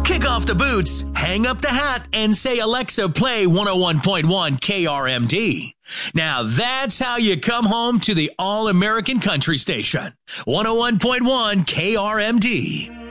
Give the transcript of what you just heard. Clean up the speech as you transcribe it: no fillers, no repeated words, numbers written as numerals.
Kick off the boots, hang up the hat, and say, Alexa, play 101.1 KRMD. Now that's how you come home to the all-American country station. 101.1 KRMD.